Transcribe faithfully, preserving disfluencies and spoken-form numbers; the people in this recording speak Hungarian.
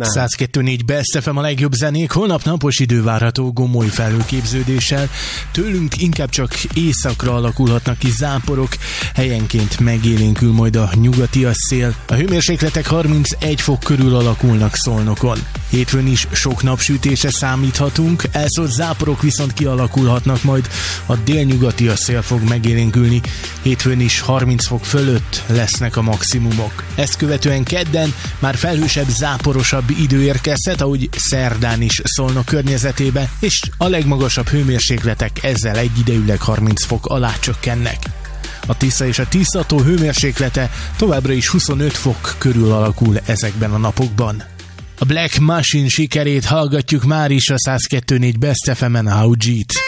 száz kettő négy Best ef em a legjobb zenék, holnap napos idő várható gomoly felhőképződéssel, tőlünk inkább csak északra alakulhatnak ki záporok, helyenként megélénkül majd a nyugatias szél, a hőmérsékletek harmincegy fok körül alakulnak Szolnokon. Hétfőn is sok napsütésre számíthatunk, elszórt záporok viszont kialakulhatnak, majd a délnyugatias szél fog megélénkülni, hétfőn is harminc fok fölött lesznek a maximumok. Ezt követően kedden már felhősebb, záporosabb idő érkezhet, ahogy szerdán is Szolnok környezetébe, és a legmagasabb hőmérsékletek ezzel egyidejűleg harminc fok alá csökkennek. A Tisza és a Tiszató hőmérséklete továbbra is huszonöt fok körül alakul ezekben a napokban. A Black Machine sikerét hallgatjuk már is a száz kettő négy Best ef emen, How G-t.